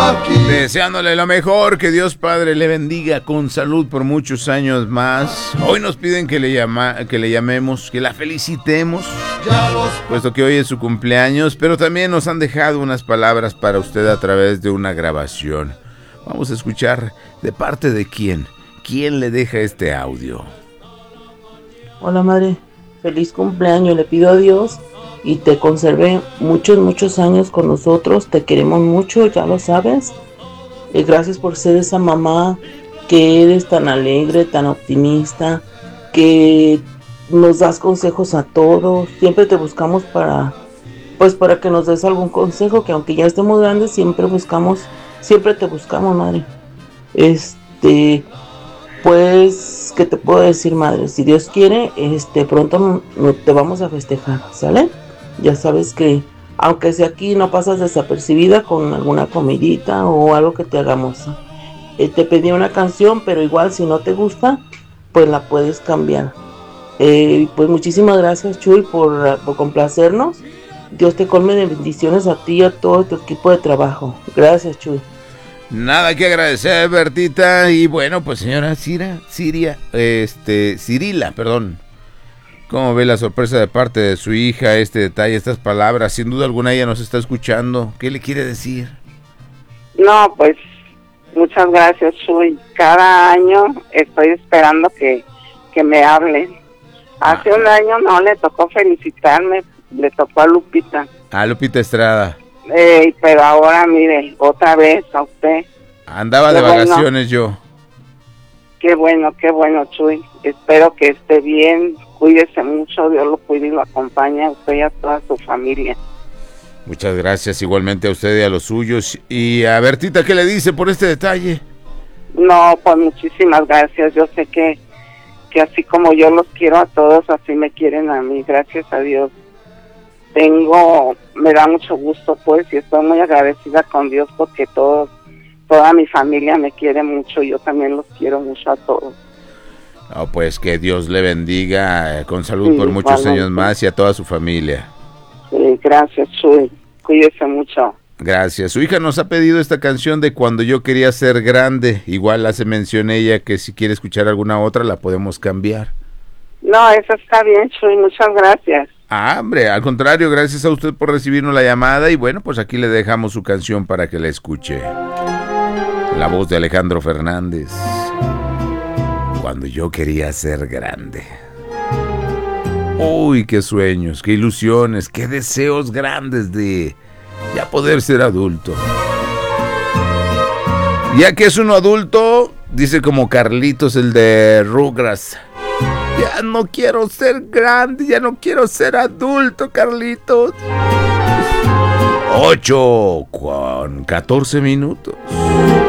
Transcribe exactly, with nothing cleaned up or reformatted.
aquí. Deseándole lo mejor, que Dios Padre le bendiga con salud por muchos años más. Hoy nos piden que le, llama, que le llamemos, que la felicitemos, puesto que hoy es su cumpleaños, pero también nos han dejado unas palabras para usted a través de una grabación. Vamos a escuchar de parte de quién, quién le deja este audio. Hola madre, feliz cumpleaños, le pido a Dios y te conserve muchos, muchos años con nosotros, te queremos mucho, ya lo sabes, y gracias por ser esa mamá que eres tan alegre, tan optimista, que nos das consejos a todos, siempre te buscamos para, pues para que nos des algún consejo, que aunque ya estemos grandes, siempre buscamos, siempre te buscamos madre, este... Pues, ¿qué te puedo decir, madre? Si Dios quiere, este, pronto no te vamos a festejar, ¿sale? Ya sabes que, aunque sea aquí, no pasas desapercibida con alguna comidita o algo que te hagamos. Eh, te pedí una canción, pero igual si no te gusta, pues la puedes cambiar. Eh, pues muchísimas gracias, Chuy, por, por complacernos. Dios te colme de bendiciones a ti y a todo tu equipo de trabajo. Gracias, Chuy. Nada que agradecer, Bertita. Y bueno, pues señora Cira, Siria, este, Cirila, perdón. ¿Cómo ve la sorpresa de parte de su hija, este detalle, estas palabras? Sin duda alguna ella nos está escuchando. ¿Qué le quiere decir? No, pues muchas gracias, Chuy. Cada año estoy esperando que, que me hablen. Hace ah. un año no le tocó felicitarme, le tocó a Lupita. A Lupita Estrada. Eh, pero ahora, mire, otra vez a usted. Andaba qué de vacaciones bueno. yo. Qué bueno, qué bueno, Chuy. Espero que esté bien, cuídese mucho, Dios lo cuide y lo acompañe a usted y a toda su familia. Muchas gracias, igualmente a usted y a los suyos. Y a Bertita, ¿qué le dice por este detalle? No, pues muchísimas gracias. Yo sé que, que así como yo los quiero a todos, así me quieren a mí, gracias a Dios. Tengo, me da mucho gusto pues y estoy muy agradecida con Dios porque todos, toda mi familia me quiere mucho y yo también los quiero mucho a todos. Oh, pues que Dios le bendiga eh, con salud sí, por muchos igualmente. años más y a toda su familia. Sí, gracias, Chuy, cuídese mucho. Gracias. Su hija nos ha pedido esta canción de Cuando yo quería ser grande. Igual hace mención ella que si quiere escuchar alguna otra la podemos cambiar. No, eso está bien, Chuy, muchas gracias. Ah, hombre, al contrario, gracias a usted por recibirnos la llamada y bueno, pues aquí le dejamos su canción para que la escuche. La voz de Alejandro Fernández. Cuando yo quería ser grande. Uy, qué sueños, qué ilusiones, qué deseos grandes de ya poder ser adulto. Ya que es uno adulto, dice como Carlitos el de Rugrats. Ya no quiero ser grande, ya no quiero ser adulto, Carlitos. Ocho con catorce minutos.